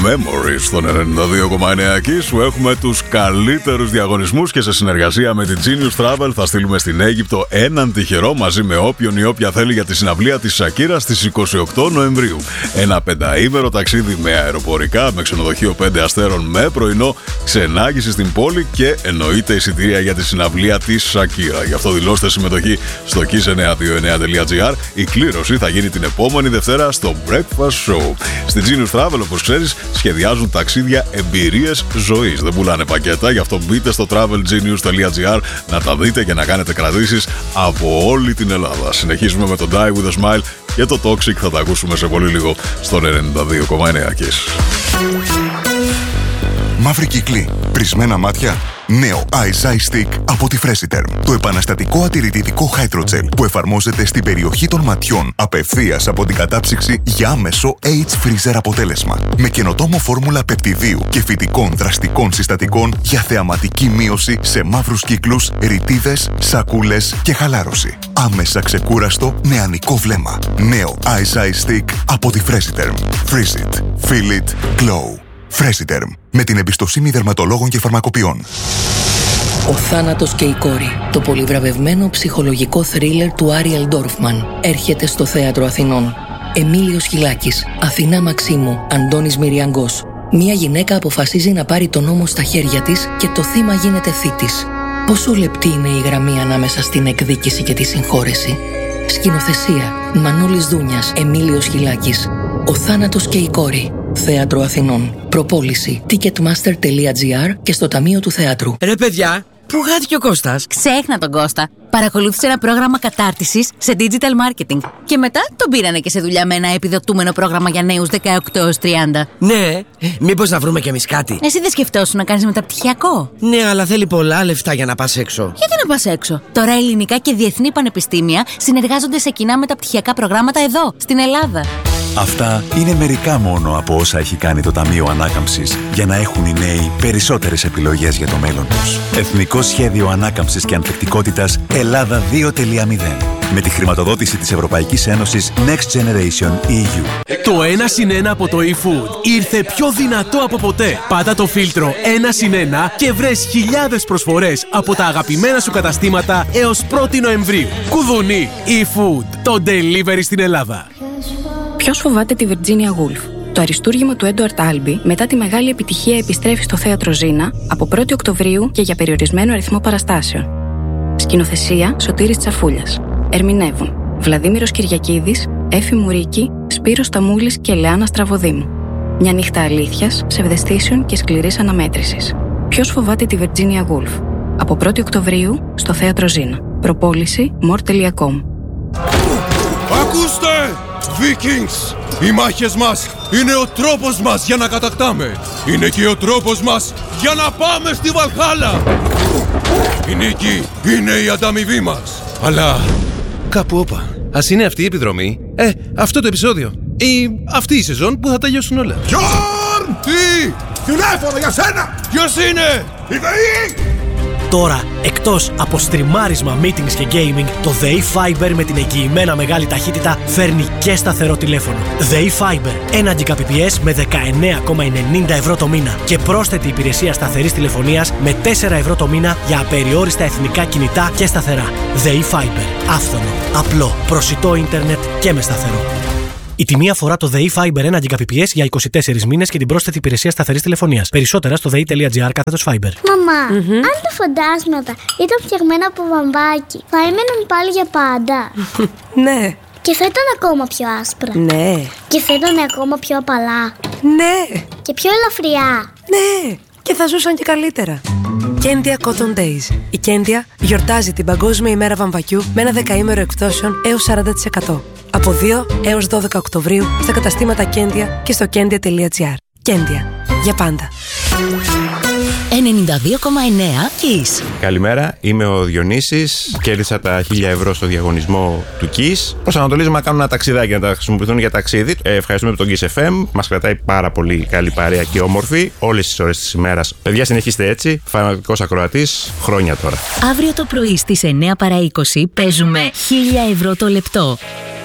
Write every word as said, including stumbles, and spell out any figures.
Memories στον ενενήντα δύο κόμμα εννέα Kiss, που έχουμε τους καλύτερους διαγωνισμούς και σε συνεργασία με την Genius Travel θα στείλουμε στην Αίγυπτο έναν τυχερό μαζί με όποιον ή όποια θέλει για τη συναυλία της Σακύρα στις είκοσι οκτώ Νοεμβρίου. Ένα πενταήμερο ταξίδι με αεροπορικά, με ξενοδοχείο πέντε αστέρων, με πρωινό, ξενάγηση στην πόλη και εννοείται εισιτήρια για τη συναυλία της Σακύρα. Γι' αυτό δηλώστε συμμετοχή στο kiss εννιά δύο εννιά τελεία τζι άρ. Η κλήρωση θα γίνει την επόμενη Δευτέρα στο Breakfast Show. Στη Genius Travel, όπως ξέρεις, σχεδιάζουν ταξίδια εμπειρίες ζωής. Δεν πουλάνε πακέτα, γι' αυτό μπείτε στο travel genius τελεία τζι άρ να τα δείτε και να κάνετε κρατήσεις από όλη την Ελλάδα. Συνεχίζουμε με το Die With A Smile και το Toxic θα τα ακούσουμε σε πολύ λίγο στον ενενήντα δύο κόμμα εννέα Kiss. Μαύρη κύκλη, πρισμένα μάτια. Νέο Eyes Eye Stick από τη Freshiterm. Το επαναστατικό ατηρητικό Hydrogel που εφαρμόζεται στην περιοχή των ματιών απευθείας από την κατάψυξη για άμεσο Age Freezer αποτέλεσμα. Με καινοτόμο φόρμουλα πεπτιδίου και φυτικών δραστικών συστατικών για θεαματική μείωση σε μαύρους κύκλους, ρητίδες, σακούλες και χαλάρωση. Άμεσα ξεκούραστο νεανικό βλέμμα. Νέο Eyes Eye Stick από τη Freshiterm. Freeze it. Feel it. Glow. Freshiterm. Με την εμπιστοσύνη δερματολόγων και φαρμακοποιών. Ο θάνατος και η κόρη. Το πολυβραβευμένο ψυχολογικό θρίλερ του Άριελ Ντόρφμαν έρχεται στο Θέατρο Αθηνών. Εμίλιος Χιλάκης, Αθηνά Μαξίμου, Αντώνης Μυριαγκός. Μία γυναίκα αποφασίζει να πάρει τον νόμο στα χέρια της και το θύμα γίνεται θήτης. Πόσο λεπτή είναι η γραμμή ανάμεσα στην εκδίκηση και τη συγχώρεση. Σκηνοθεσία Μανώλης Δούνιας, Εμίλιος Χιλάκης. Ο θάνατος και η κόρη. Θέατρο Αθηνών. Προπόληση ticketmaster τελεία τζι άρ και στο Ταμείο του Θεάτρου. Ρε παιδιά, πού χάθηκε ο Κώστας? Ξέχνα τον Κώστα. Παρακολούθησε ένα πρόγραμμα κατάρτισης σε digital marketing. Και μετά τον πήρανε και σε δουλειά με ένα επιδοτούμενο πρόγραμμα για νέους δεκαοκτώ έως τριάντα. Ναι, μήπως να βρούμε κι εμείς κάτι? Εσύ δεν σκεφτόσουν να κάνεις μεταπτυχιακό? Ναι, αλλά θέλει πολλά λεφτά για να πας έξω. Γιατί να πας έξω? Τώρα ελληνικά και διεθνή πανεπιστήμια συνεργάζονται σε κοινά μεταπτυχιακά προγράμματα εδώ, στην Ελλάδα. Αυτά είναι μερικά μόνο από όσα έχει κάνει το Ταμείο Ανάκαμψης για να έχουν οι νέοι περισσότερες επιλογές για το μέλλον τους. Εθνικό Σχέδιο Ανάκαμψης και Ανθεκτικότητας Ελλάδα δύο τελεία μηδέν. Με τη χρηματοδότηση της Ευρωπαϊκής Ένωσης Next Generation ι γιου. Το ένα συν ένα από το eFood ήρθε πιο δυνατό από ποτέ. Πάτα το φίλτρο ένα συν ένα και βρες χιλιάδες προσφορές από τα αγαπημένα σου καταστήματα έως πρώτη Νοεμβρίου. Κουδουνί eFood, το delivery στην Ελλάδα. Ποιος φοβάται τη Virginia Woolf? Το αριστούργημα του Έντουαρτ Άλμπι μετά τη μεγάλη επιτυχία επιστρέφει στο Θέατρο Ζήνα από πρώτη Οκτωβρίου και για περιορισμένο αριθμό παραστάσεων. Σκηνοθεσία Σωτήρης Τσαφούλιας. Ερμηνεύουν Βλαδίμηρος Κυριακίδης, Έφη Μουρίκη, Σπύρος Σταμούλης και Λεάνα Στραβοδήμου. Μια νύχτα αλήθειας, ψευδαισθήσεων και σκληρής αναμέτρησης. Ποιος φοβάται τη Virginia Woolf? Από πρώτη Οκτωβρίου στο Θέατρο Ζήνα. Προπόληση more τελεία com. Ακούστε! Vikings! Οι μάχες μας είναι ο τρόπος μας για να κατακτάμε. Είναι και ο τρόπος μας για να πάμε στη Βαλχάλα. Η νίκη είναι η ανταμοιβή μας. Αλλά κάπου όπα. Ας είναι αυτή η επιδρομή, ε, αυτό το επεισόδιο ή αυτή η σεζόν που θα τελειώσουν όλα. Γιόρν! Τι! Τηλέφωνο για σένα! Ποιος είναι? Η ΔΕΗ! Τώρα, εκτός από στριμάρισμα, meetings και gaming, το ΔΕΗ Fiber με την εγγυημένα μεγάλη ταχύτητα φέρνει και σταθερό τηλέφωνο. ΔΕΗ Fiber, ένα Gbps με δεκαεννέα κόμμα ενενήντα ευρώ το μήνα και πρόσθετη υπηρεσία σταθερής τηλεφωνίας με τέσσερα ευρώ το μήνα για απεριόριστα εθνικά κινητά και σταθερά. ΔΕΗ Fiber, άφθονο, απλό, προσιτό ίντερνετ και με σταθερό. Η τιμή αφορά το ΔΕΗ Fiber ένα Gbps για είκοσι τέσσερις μήνες και την πρόσθετη υπηρεσία σταθερής τηλεφωνίας. Περισσότερα στο δei τελεία τζι άρ κάθετος Fiber. Μαμά, mm-hmm. αν τα φαντάσματα ήταν φτιαγμένα από βαμβάκι, θα έμεναν πάλι για πάντα? Ναι. Και θα ήταν ακόμα πιο άσπρα? Ναι. Και θα ήταν ακόμα πιο απαλά? Ναι. Και πιο ελαφριά? Ναι. Και θα ζούσαν και καλύτερα. Κέντια Cotton Days. Η Κέντια γιορτάζει την Παγκόσμια ημέρα βαμβακιού με ένα δεκαήμερο εκπτώσεων έως σαράντα τοις εκατό. Από δύο έως δώδεκα Οκτωβρίου στα καταστήματα Κέντια και στο κέντια τελεία τζι άρ. Κέντια. Για πάντα. ενενήντα δύο κόμμα εννέα Kiss. Καλημέρα, είμαι ο Διονύσης. Κέρδισα τα χίλια ευρώ στο διαγωνισμό του Kiss. Προσανατολίζουμε να κάνουμε ένα ταξιδάκι, να τα χρησιμοποιηθούν για ταξίδι. Ε, ευχαριστούμε τον Kiss εφ εμ. Μας κρατάει πάρα πολύ καλή παρέα και όμορφη όλες τις ώρες της ημέρας. Παιδιά, συνεχίστε έτσι. Φανατικός ακροατής, χρόνια τώρα. Αύριο το πρωί στις εννέα παρά είκοσι παίζουμε χίλια ευρώ το λεπτό.